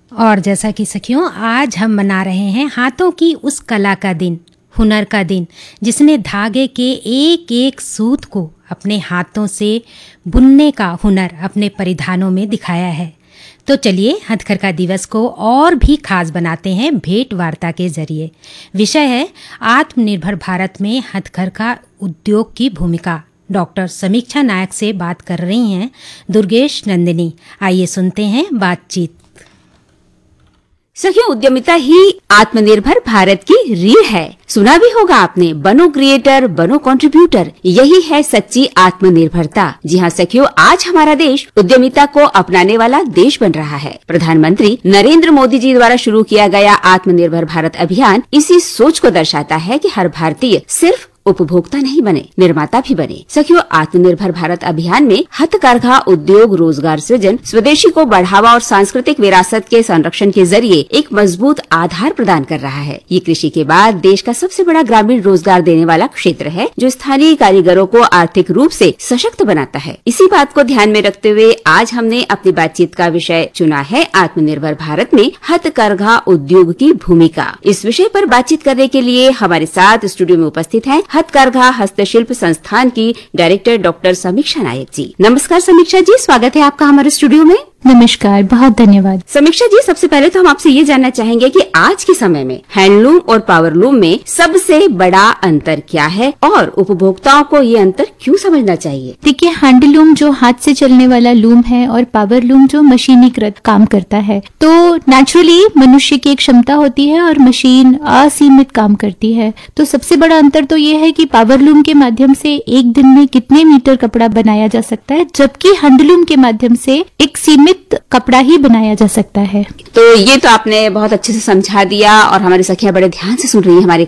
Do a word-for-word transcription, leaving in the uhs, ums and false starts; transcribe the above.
और जैसा कि सखियों, आज हम मना रहे हैं हाथों की उस कला का दिन, हुनर का दिन, जिसने धागे के एक एक सूत को अपने हाथों से बुनने का हुनर अपने परिधानों में दिखाया है। तो चलिए हथकरघा दिवस को और भी खास बनाते हैं भेंट वार्ता के जरिए। विषय है आत्मनिर्भर भारत में हथकरघा उद्योग की भूमिका। डॉक्टर समीक्षा नायक से बात कर रही हैं दुर्गेश नंदिनी। आइए सुनते हैं बातचीत। सखियों, उद्यमिता ही आत्मनिर्भर भारत की रीढ़ है। सुना भी होगा आपने, बनो क्रिएटर बनो कंट्रीब्यूटर, यही है सच्ची आत्मनिर्भरता। जी हाँ सखियों, आज हमारा देश उद्यमिता को अपनाने वाला देश बन रहा है। प्रधानमंत्री नरेंद्र मोदी जी द्वारा शुरू किया गया आत्मनिर्भर भारत अभियान इसी सोच को दर्शाता है कि हर भारतीय सिर्फ उपभोक्ता नहीं बने, निर्माता भी बने। सखियों, आत्मनिर्भर भारत अभियान में हथकरघा उद्योग रोजगार सृजन, स्वदेशी को बढ़ावा और सांस्कृतिक विरासत के संरक्षण के जरिए एक मजबूत आधार प्रदान कर रहा है। ये कृषि के बाद देश का सबसे बड़ा ग्रामीण रोजगार देने वाला क्षेत्र है, जो स्थानीय कारीगरों को आर्थिक रूप से सशक्त बनाता है। इसी बात को ध्यान में रखते हुए आज हमने अपनी बातचीत का विषय चुना है आत्मनिर्भर भारत में हथकरघा उद्योग की भूमिका। इस विषय पर बातचीत करने के लिए हमारे साथ स्टूडियो में उपस्थित हैं हथकरघा हस्तशिल्प संस्थान की डायरेक्टर डॉक्टर समीक्षा नायक जी। नमस्कार समीक्षा जी, स्वागत है आपका हमारे स्टूडियो में। नमस्कार, बहुत धन्यवाद। समीक्षा जी, सबसे पहले तो हम आपसे ये जानना चाहेंगे कि आज के समय में हैंडलूम और पावरलूम में सबसे बड़ा अंतर क्या है और उपभोक्ताओं को ये अंतर क्यों समझना चाहिए? देखिए, हैंडलूम जो हाथ से चलने वाला लूम है और पावरलूम जो मशीनीकृत काम करता है, तो नेचुरली मनुष्य की एक क्षमता होती है और मशीन असीमित काम करती है। तो सबसे बड़ा अंतर तो ये है कि पावरलूम के माध्यम से एक दिन में कितने मीटर कपड़ा बनाया जा सकता है, जबकि हैंडलूम के माध्यम से एक सीमित कपड़ा ही बनाया जा सकता है। तो ये तो आपने बहुत अच्छे से समझा दिया और हमारी सखियां बड़े ध्यान से सुन रही है हमारे